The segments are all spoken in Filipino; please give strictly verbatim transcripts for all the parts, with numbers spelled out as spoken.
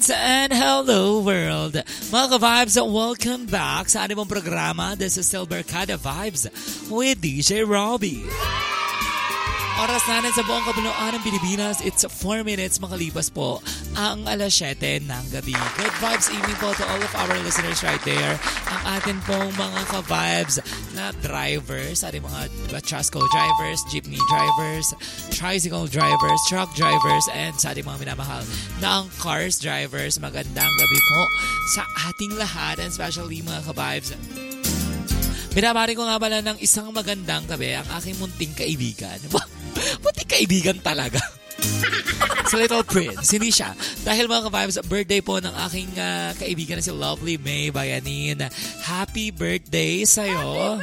And hello world! Mga ka-vibes, welcome back sa ating programa. This is still Barkada Vibes with D J Robbie. Oras natin sa buong kabuluan ng Pilipinas, it's four minutes makalipas po ang alas siyete ng gabi. Good vibes evening po to all of our listeners right there. Ang atin pong mga ka-vibes na drivers, ating mga Trasco drivers, jeepney drivers, tricycle drivers, truck drivers, and sa ating mga minamahal na ang cars drivers, magandang gabi po sa ating lahat, and especially mga ka-vibes. Binabari ko nga pala ng isang magandang gabi ang aking munting kaibigan. Munting kaibigan talaga. Sa Little Prince, hindi siya. Dahil mga ka-vibes, birthday po ng aking uh, kaibigan na si Lovely May Bayanin. Happy birthday sa'yo.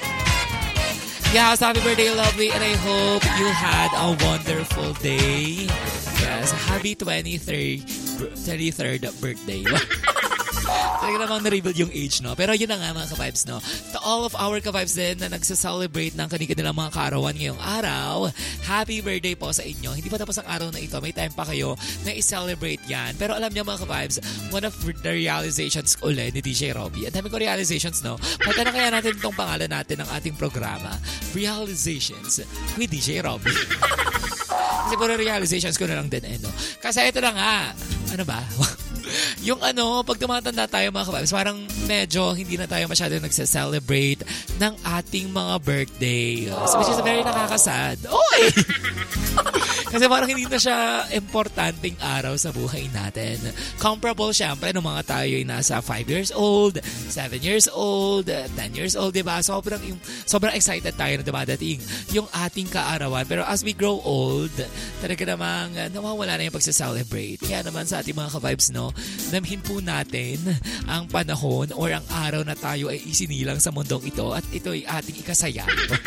Yes, happy birthday, Lovely, and I hope you had a wonderful day. Yes, happy twenty-third, twenty-third birthday. Talaga namang na-reveal yung age, no? Pero yun na nga mga ka-vibes, no? To all of our ka-vibes din na nagsa-celebrate ng kanilang mga kaarawan ngayong araw, happy birthday po sa inyo. Hindi pa tapos ang araw na ito. May time pa kayo na i-celebrate yan. Pero alam niyo mga ka-vibes, one of the realizations ulit ni D J Robbie. Ang dami ko realizations, no? Pagka na kaya natin itong pangalan natin ng ating programa, Realizations with D J Robbie. Kasi puro realizations ko na lang din, eh, no? Kasi ito na nga. Ano ba? Yung ano, pag tumatanda tayo mga kababs, parang medyo hindi na tayo masyado nagsa-celebrate ng ating mga birthday. So, which is very nakakasad. Oy! Kasi parang hindi na siya importanteng araw sa buhay natin. Comparable syempre nung mga tayo ay nasa five years old, seven years old, ten years old, diba? Sobrang, sobrang excited tayo na dumadating yung ating kaarawan. Pero as we grow old, talaga namang nawawala na yung pagsa-celebrate. Kaya naman sa ating mga ka-vibes, no, damhin po natin ang panahon or ang araw na tayo ay isinilang sa mundong ito at ito ay ating ikasaya.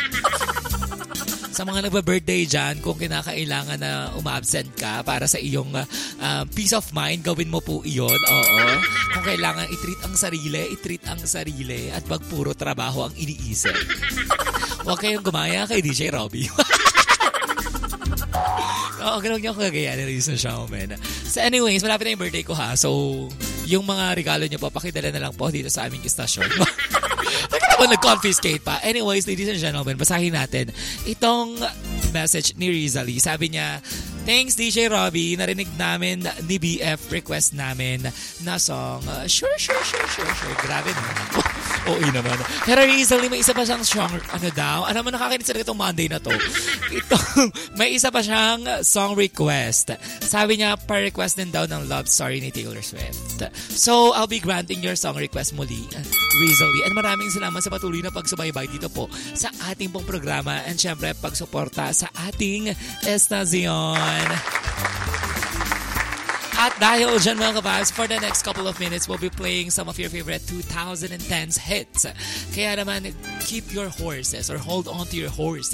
Sa mga nagba-birthday dyan, kung kinakailangan na umabsent ka para sa iyong uh, peace of mind, gawin mo po iyon. Oo. Kung kailangan i-treat ang sarili, i-treat ang sarili at wag puro trabaho ang iniisip. Huwag kayong gumaya kay D J Robbie. Oo, ganun niyo ako gagayanin rin sa showman. So anyways, malapit na yung birthday ko ha. So, yung mga regalo niyo po, pakidala na lang po dito sa aming istasyon. Teka naman, nag-confiscate pa. Anyways, ladies and gentlemen, basahin natin itong message ni Rizali. Sabi niya, thanks D J Robbie, narinig namin ni B F request namin na song. Uh, sure, sure, sure, sure, sure. Grabe naman. Oo naman. Pero Rizali, may isa pa siyang song, ano daw? Ano mo, nakakainis talaga itong Monday na to. Ito, may isa pa siyang song request. Sabi niya, pa-request din daw ng Love Story ni Taylor Swift. So, I'll be granting your song request muli, Rizali. And maraming salamat sa patuloy na pagsubaybay dito po sa ating pong programa and syempre pagsuporta sa ating estasyon. At dahil dyan mga kababs, for the next couple of minutes, we'll be playing some of your favorite twenty tens hits. Kaya naman, keep your horses or hold on to your horse